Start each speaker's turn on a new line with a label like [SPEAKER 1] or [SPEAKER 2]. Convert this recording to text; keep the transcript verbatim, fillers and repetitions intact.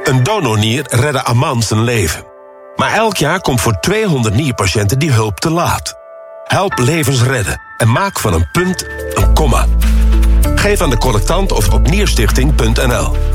[SPEAKER 1] Een donornier redde Aman zijn leven. Maar elk jaar komt voor tweehonderd nierpatiënten die hulp te laat. Help levens redden en maak van een punt een komma. Geef aan de collectant of op nierstichting punt n l.